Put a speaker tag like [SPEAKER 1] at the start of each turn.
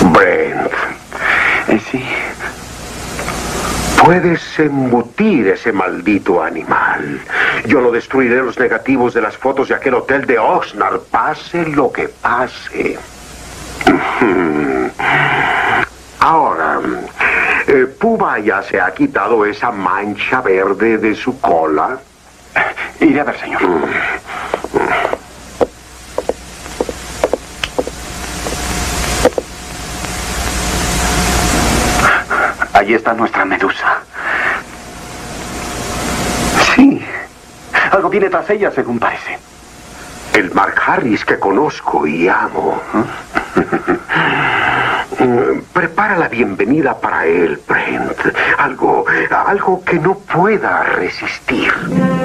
[SPEAKER 1] Brent.
[SPEAKER 2] Sí.
[SPEAKER 1] Puedes embutir ese maldito animal. Yo no destruiré los negativos de las fotos de aquel hotel de Oxnard, pase lo que pase. Ahora, Puba ya se ha quitado esa mancha verde de su cola.
[SPEAKER 2] Iré a ver, señor. Allí está nuestra medusa. Sí. Algo viene tras ella, según parece.
[SPEAKER 1] El Mark Harris que conozco y amo. Prepara la bienvenida para él, Brent. Algo que no pueda resistir.